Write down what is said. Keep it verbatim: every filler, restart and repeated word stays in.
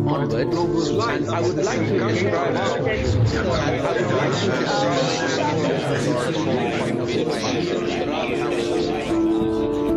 onwards, and I would like to describe and I would like to describe from the point of view